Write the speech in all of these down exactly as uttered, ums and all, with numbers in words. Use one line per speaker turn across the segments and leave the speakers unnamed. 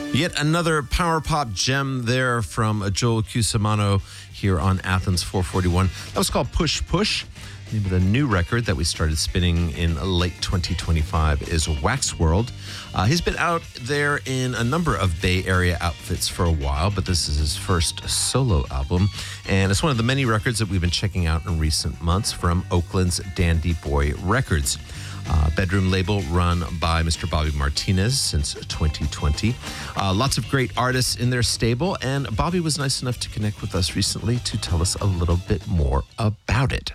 Yet another power pop gem there from Joel Cusimano here on Athens four forty-one. That was called Push Push. The new record that we started spinning in late twenty twenty-five is Wax World. Uh, he's been out there in a number of Bay Area outfits for a while, but this is his first solo album. And it's one of the many records that we've been checking out in recent months from Oakland's Dandy Boy Records. Uh, bedroom label run by Mister Bobby Martinez since twenty twenty. Uh, lots of great artists in their stable, and Bobby was nice enough to connect with us recently to tell us a little bit more about it.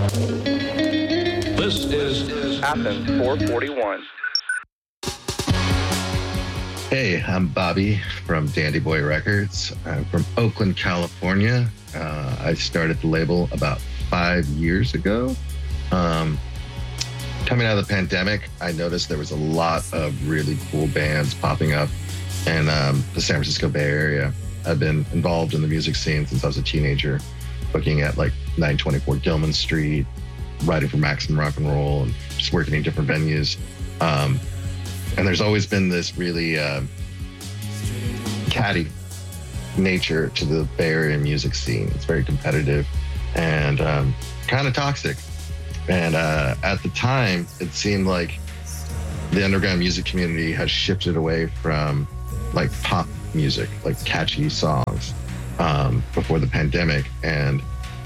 This is Athens four forty-one.
Hey, I'm Bobby from Dandy Boy Records. I'm from Oakland, California. Uh, I started the label about five years ago. Um, Coming out of the pandemic, I noticed there was a lot of really cool bands popping up in um, the San Francisco Bay Area. I've been involved in the music scene since I was a teenager, looking at like nine twenty-four Gilman Street, writing for Maximum Rock and Roll, and just working in different venues. Um, and there's always been this really uh, catty nature to the Bay Area music scene. It's very competitive and um, kind of toxic. And uh, at the time, it seemed like the underground music community has shifted away from like pop music, like catchy songs um, before the pandemic. And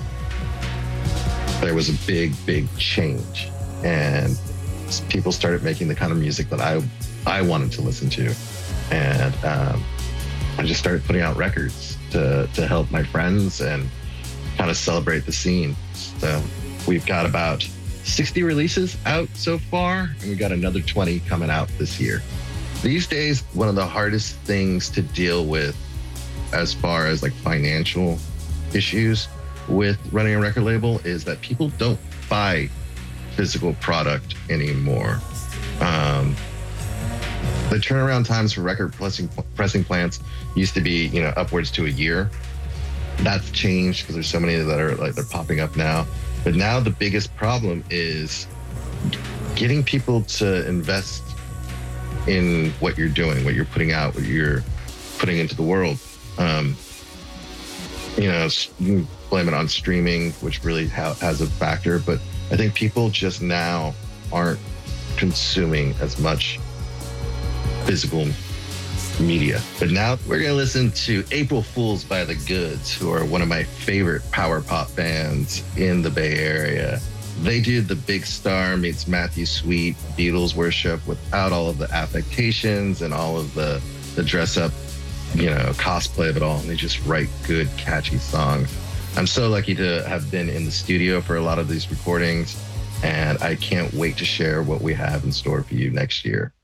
there was a big, big change. And people started making the kind of music that I, I wanted to listen to. And um, I just started putting out records to, to help my friends and kind of celebrate the scene. So we've got about sixty releases out so far, and we got another twenty coming out this year. These days, one of the hardest things to deal with as far as like financial issues with running a record label is that people don't buy physical product anymore. Um, the turnaround times for record pressing, pressing plants used to be, you know, upwards to a year. That's changed because there's so many that are like they're popping up now. But now the biggest problem is getting people to invest in what you're doing, what you're putting out, what you're putting into the world. Um, you know, you can blame it on streaming, which really ha- has a factor. But I think people just now aren't consuming as much physical media. But now we're going to listen to April Fools by The Goods, who are one of my favorite power pop bands in the Bay Area. They do the Big Star meets Matthew Sweet Beatles worship without all of the affectations and all of the, the dress up, you know, cosplay of it all. And they just write good, catchy songs. I'm so lucky to have been in the studio for a lot of these recordings, and I can't wait to share what we have in store for you next year.